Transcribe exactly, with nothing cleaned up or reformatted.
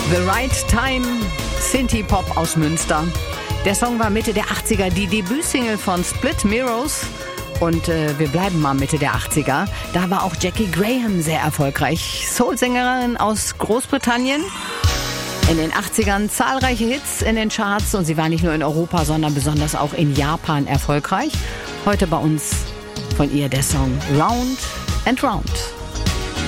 The Right Time, Synthie-Pop aus Münster. Der Song war Mitte der achtziger, die Debütsingle von Split Mirrors. Und äh, wir bleiben mal Mitte der achtziger. Da war auch Jackie Graham sehr erfolgreich. Soul-Sängerin aus Großbritannien. In den achtzigern zahlreiche Hits in den Charts. Und sie war nicht nur in Europa, sondern besonders auch in Japan erfolgreich. Heute bei uns von ihr der Song Round and Round.